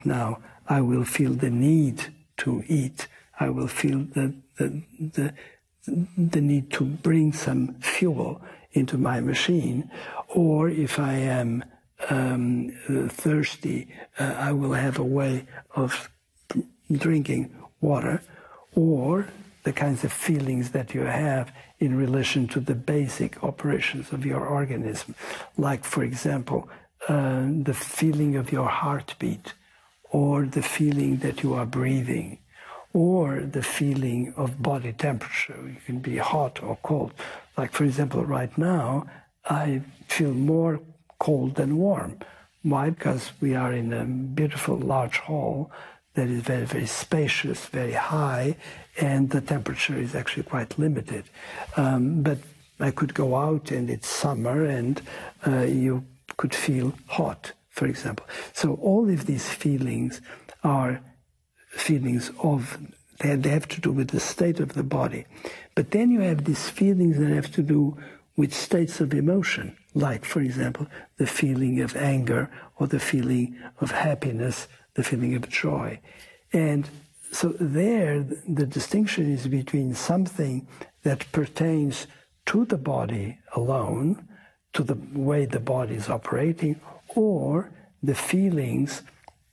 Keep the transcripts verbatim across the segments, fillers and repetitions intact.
now I will feel the need to eat. I will feel the, the, the, the need to bring some fuel into my machine. Or if I am um, thirsty, uh, I will have a way of drinking water. Or the kinds of feelings that you have in relation to the basic operations of your organism. Like, for example, uh, the feeling of your heartbeat, or the feeling that you are breathing, or the feeling of body temperature. It can be hot or cold. Like, for example, right now, I feel more cold than warm. Why? Because we are in a beautiful large hall that is very, very spacious, very high, and the temperature is actually quite limited. Um, but I could go out and it's summer and uh, you could feel hot, for example. So all of these feelings are feelings of, they, they have to do with the state of the body. But then you have these feelings that have to do with states of emotion, like, for example, the feeling of anger or the feeling of happiness, the feeling of joy. And so there, the distinction is between something that pertains to the body alone, to the way the body is operating, or the feelings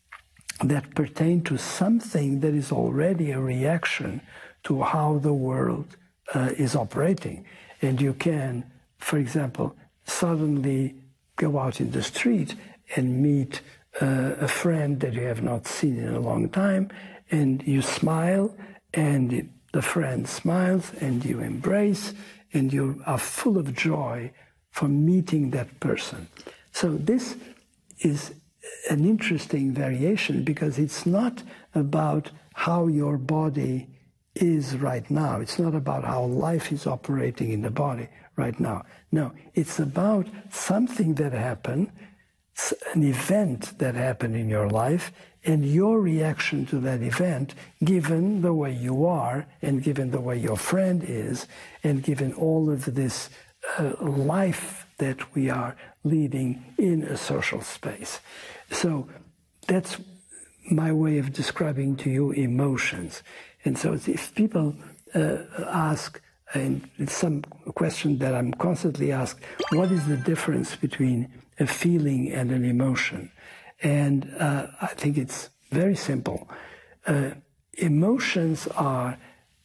that pertain to something that is already a reaction to how the world uh, is operating. And you can, for example, suddenly go out in the street and meet uh, a friend that you have not seen in a long time, and you smile, and it, the friend smiles, and you embrace, and you are full of joy for meeting that person. So this is an interesting variation, because it's not about how your body is right now. It's not about how life is operating in the body right now. No, it's about something that happened, an event that happened in your life, and your reaction to that event, given the way you are, and given the way your friend is, and given all of this uh, life that we are leading in a social space. So that's my way of describing to you emotions. And so if people uh, ask, and it's some question that I'm constantly asked, what is the difference between a feeling and an emotion? And uh, I think it's very simple. Uh, emotions are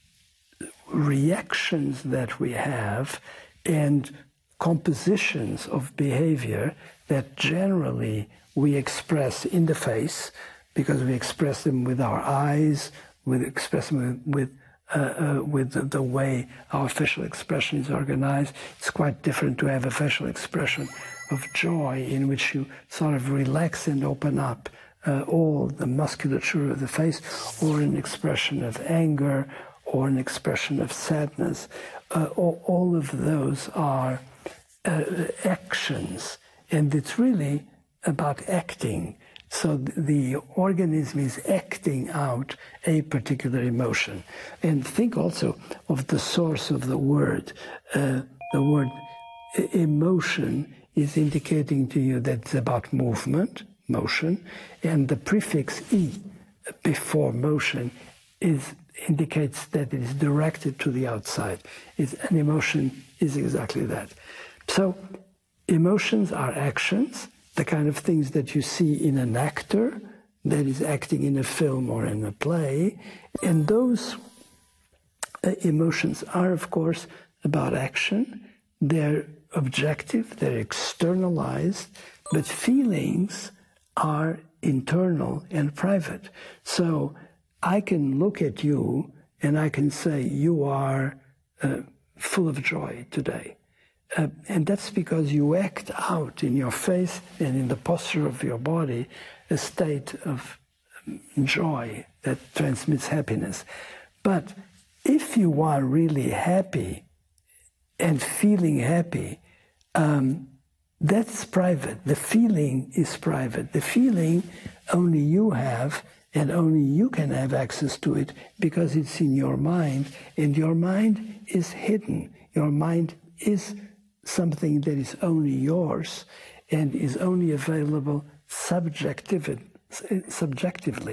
reactions that we have and compositions of behavior that generally we express in the face, because we express them with our eyes, we express them with, with Uh, uh, with the, the way our facial expression is organized. It's quite different to have a facial expression of joy in which you sort of relax and open up uh, all the musculature of the face, or an expression of anger, or an expression of sadness. Uh, all, all of those are uh, actions, and it's really about acting. So the organism is acting out a particular emotion. And think also of the source of the word. Uh, the word emotion is indicating to you that it's about movement, motion, and the prefix E before motion is indicates that it is directed to the outside. It's, an emotion is exactly that. So emotions are actions, the kind of things that you see in an actor that is acting in a film or in a play. And those uh, emotions are, of course, about action. They're objective, they're externalized, but feelings are internal and private. So I can look at you and I can say, you are uh, full of joy today. Uh, and that's because you act out in your face and in the posture of your body a state of joy that transmits happiness. But if you are really happy and feeling happy, um, that's private. The feeling is private. The feeling only you have, and only you can have access to it, because it's in your mind, and your mind is hidden. Your mind is something that is only yours and is only available subjective, subjectively.